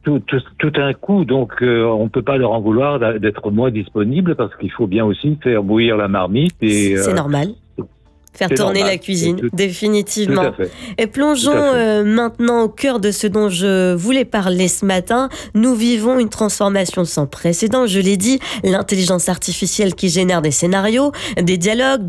tout un coup, donc on ne peut pas leur en vouloir d'être moins disponible parce qu'il faut bien aussi faire bouillir la marmite et C'est normal. Faire c'est tourner normal. la cuisine, Tout définitivement. à fait. Et plongeons Tout à fait. maintenant au cœur de ce dont je voulais parler ce matin. Nous vivons une transformation sans précédent, je l'ai dit, l'intelligence artificielle qui génère des scénarios, des dialogues,